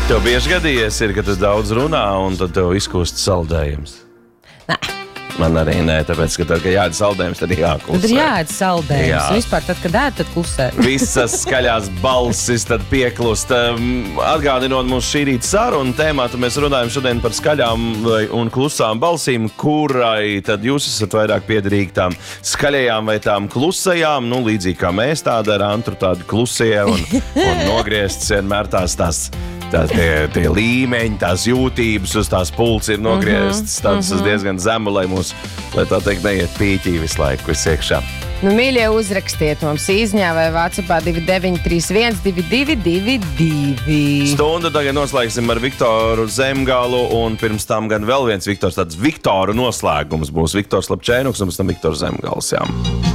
Tev bieži gadījies ir, ka tu daudz runā un tad tev izkūst saldējums? Nē. Man arī nē, tāpēc, ka tad, kad jāēd saldējums, tad jāklusē. Tad ir jāēd saldējums. Jā. Vispār tad, kad ēd, tad klusē. Visas skaļās balsis tad pieklust. Atgādinot mums šī rīta sarunu tēmā, tad mēs runājam šodien par skaļām un klusām balsīm, kurai tad jūs esat vairāk piederīgi tām skaļajām vai tām klusajām, nu līdzīgi kā mēs tāda ar Antru tādi klusie un nogrieztas vienmēr tie līmeņi, tās jūtības uz tās pults ir nogrieztas, tādas diezgan zemu, lai tā teikt neiet pīķī visu laiku, viss iekšā. Nu, mīļie, uzrakstiet mums īsņā vai Vācijā 2931 2222. Stundu tagad noslēgsim ar Viktoru Zemgalu, un pirms tam gan vēl viens Viktors, tāds Viktoru noslēgums būs Viktors Lapčēnuks un pēc tam Viktors Zemgals, jā.